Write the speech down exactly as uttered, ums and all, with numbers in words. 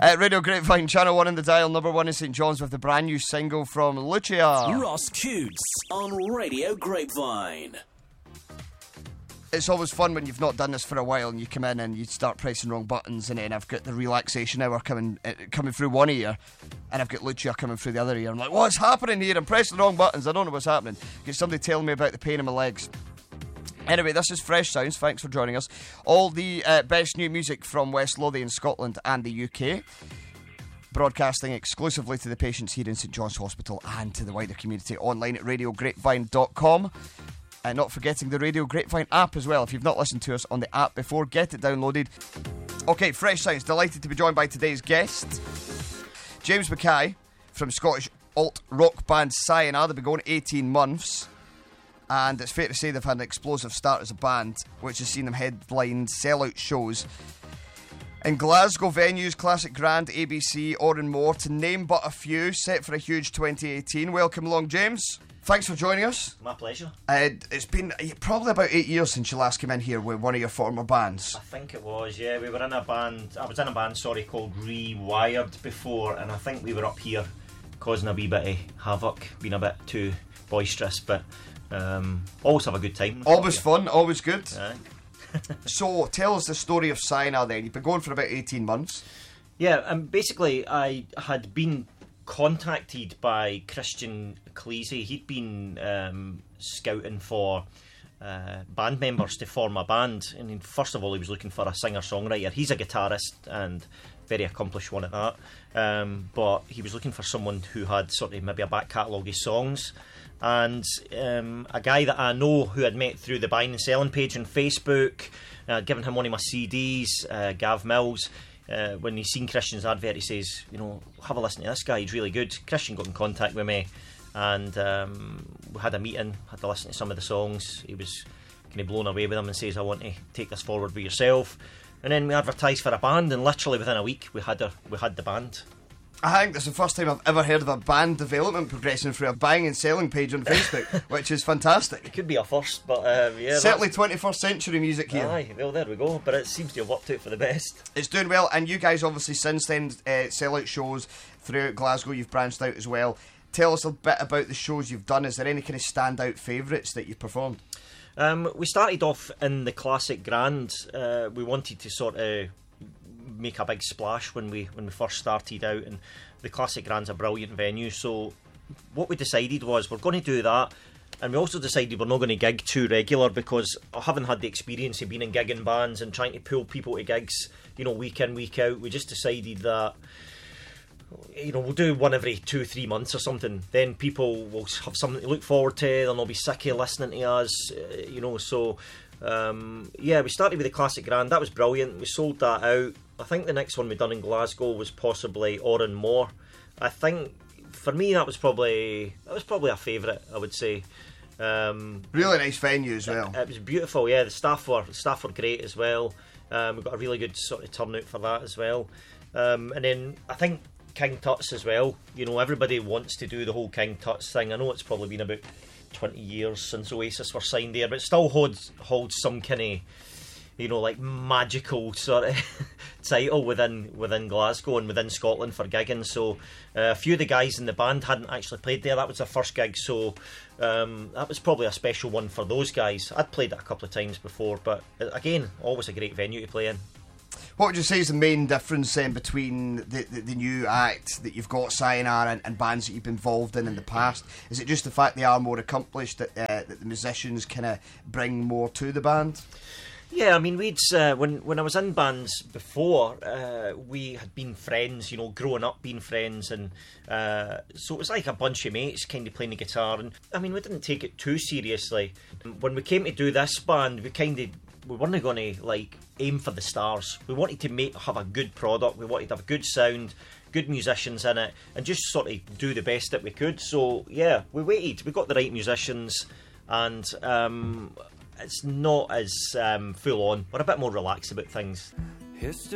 Uh, Radio Grapevine, Channel one in the dial, number one in St John's with the brand new single from Lucia. Ross Coots on Radio Grapevine. It's always fun when you've not done this for a while and you come in and you start pressing wrong buttons, and then I've got the relaxation hour coming uh, coming through one ear and I've got Lucia coming through the other ear. I'm like, what's happening here? I'm pressing the wrong buttons. I don't know what's happening. Get somebody telling me about the pain in my legs. Anyway, this is Fresh Sounds. Thanks for joining us. All the uh, best new music from West Lothian, Scotland and the U K. Broadcasting exclusively to the patients here in St John's Hospital and to the wider community online at radio grapevine dot com. And not forgetting the Radio Grapevine app as well. If you've not listened to us on the app before, get it downloaded. Okay, Fresh Sounds. Delighted to be joined by today's guest, James Mackay from Scottish alt-rock band Sayonara. They've been going eighteen months. And it's fair to say they've had an explosive start as a band, which has seen them headline sell-out shows in Glasgow venues, Classic Grand, A B C, Oranmore, to name but a few, set for a huge twenty eighteen. Welcome along, James. Thanks for joining us. My pleasure. Uh, it's been probably about eight years since you last came in here with one of your former bands. I think it was, yeah. We were in a band, I was in a band, sorry, called Rewired before, and I think we were up here causing a wee bit of havoc, being a bit too boisterous, but um, always have a good time. Always fun, always good. Aye. So, tell us the story of Sayonara then. You've been going for about eighteen months. Yeah, and um, basically I had been contacted by Christian Cleese. He'd been um, scouting for uh, band members to form a band, and first of all he was looking for a singer-songwriter. He's a guitarist and very accomplished one at that, um, but he was looking for someone who had sort of maybe a back catalogue of songs. And um, a guy that I know who I'd met through the buying and selling page on Facebook, uh, given him one of my C Ds, uh, Gav Mills. Uh, when he's seen Christian's advert, he says, you know, have a listen to this guy, he's really good. Christian got in contact with me, and um, we had a meeting, had to listen to some of the songs. He was kind of blown away with them and says, I want to take this forward with yourself. And then we advertised for a band, and literally within a week we had a, we had the band. I think that's the first time I've ever heard of a band development progressing through a buying and selling page on Facebook, which is fantastic. It could be a first, but um, yeah. Certainly twenty-first century music here. Aye, well, there we go. But it seems to have worked out for the best. It's doing well, and you guys obviously since then uh, sell out shows throughout Glasgow. You've branched out as well. Tell us a bit about the shows you've done. Is there any kind of standout favourites that you've performed? Um, we started off in the Classic Grand. Uh, we wanted to sort of make a big splash when we when we first started out, and the Classic Grand's a brilliant venue. So what we decided was we're going to do that, and we also decided we're not going to gig too regular, because I haven't had the experience of being in gigging bands and trying to pull people to gigs, you know, week in, week out. We just decided that, you know, we'll do one every two, three months or something. Then people will have something to look forward to. They'll not be sick of listening to us, uh, you know. So, um, yeah, we started with the Classic Grand. That was brilliant. We sold that out. I think the next one we done in Glasgow was possibly Oranmore. I think for me that was probably that was probably a favourite, I would say. Um, really nice venue as well. It, it was beautiful, yeah. The staff were the staff were great as well. Um, we got a really good sort of turnout for that as well. Um, and then I think King Tut's as well. You know, everybody wants to do the whole King Tut's thing. I know it's probably been about twenty years since Oasis were signed there, but it still holds holds some kind of, you know, like magical sort of title within within Glasgow and within Scotland for gigging. So uh, a few of the guys in the band hadn't actually played there. That was their first gig, so um, that was probably a special one for those guys. I'd played it a couple of times before, but again, always a great venue to play in. What would you say is the main difference then between the, the, the new act that you've got, Sayonara, and, and bands that you've been involved in in the past? Is it just the fact they are more accomplished, that, uh, that the musicians kind of bring more to the band? Yeah, I mean, we'd uh, when when I was in bands before, uh, we had been friends, you know, growing up being friends, and uh, so it was like a bunch of mates kind of playing the guitar, and I mean, we didn't take it too seriously. When we came to do this band, we kind of we weren't going to like aim for the stars. We wanted to make have a good product. We wanted to have a good sound, good musicians in it, and just sort of do the best that we could. So yeah, we waited. We got the right musicians, and um, it's not as um, full on. We're a bit more relaxed about things.